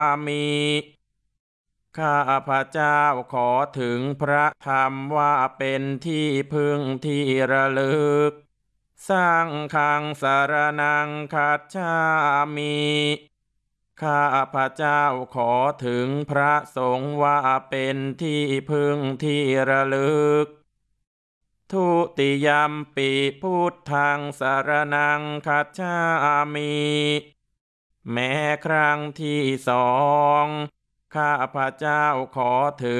มิข้าพระเจ้าขอถึงพระธรรมว่าเป็นที่พึ่งที่ระลึกสังฆังสรณังคัจฉามิข้าพระเจ้าขอถึงพระสงฆ์ว่าเป็นที่พึ่งที่ระลึกทุติยัมปิพุทธังสรณังคัจฉามิแม้ครั้งที่สองข้าพระเจ้าขอถึง